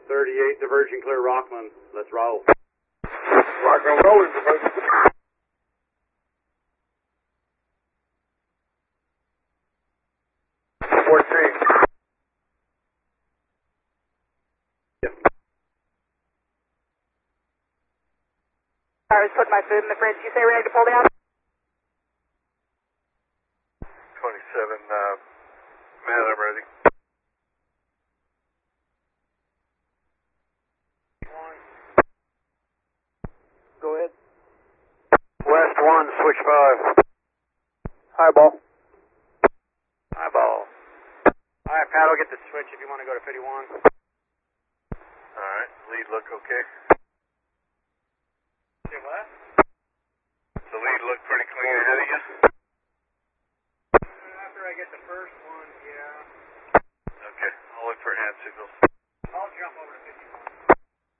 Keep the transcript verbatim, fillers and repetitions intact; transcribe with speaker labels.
Speaker 1: thirty-eight, diverging clear Rockland. Let's roll.
Speaker 2: Rockland rolling, Professor. fourteen.
Speaker 1: Yep.
Speaker 3: I was putting my food in the fridge. You say ready to pull down?
Speaker 2: twenty-seven, uh, man, I'm ready.
Speaker 1: Go ahead.
Speaker 2: West one, switch five.
Speaker 1: Highball.
Speaker 2: Eyeball.
Speaker 1: Alright, Pat, I'll get the switch if you want to go to fifty-one.
Speaker 2: Alright, lead look okay?
Speaker 1: Say what?
Speaker 2: The lead look pretty clean ahead of you?
Speaker 1: After I get the first one, yeah.
Speaker 2: Okay, I'll look for hand signals.